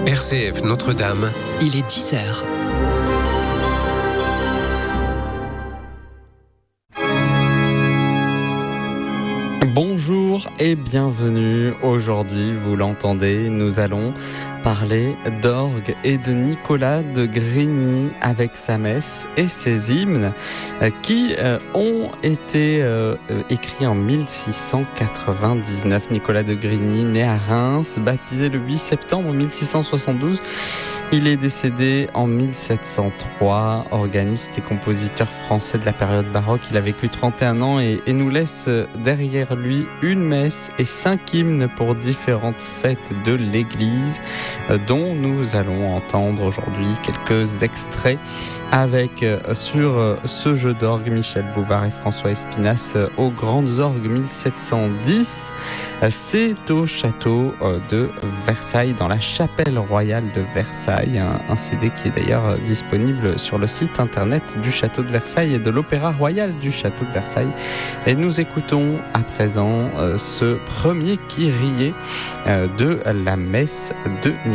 RCF Notre-Dame. Il est 10h. Bonjour et bienvenue. Aujourd'hui, vous l'entendez, nous allons parler d'orgue et de Nicolas de Grigny avec sa messe et ses hymnes qui ont été écrits en 1699. Nicolas de Grigny, né à Reims, baptisé le 8 septembre 1672. Il est décédé en 1703, organiste et compositeur français de la période baroque. Il a vécu 31 ans et nous laisse derrière lui une messe et 5 hymnes pour différentes fêtes de l'Église, dont nous allons entendre aujourd'hui quelques extraits avec sur ce jeu d'orgue Michel Bouvard et François Espinasse aux Grandes Orgues 1710. C'est au château de Versailles, dans la chapelle royale de Versailles, un CD qui est d'ailleurs disponible sur le site internet du château de Versailles et de l'Opéra Royal du château de Versailles. Et nous écoutons à présent ce premier Kyrie de la messe de Nicolas.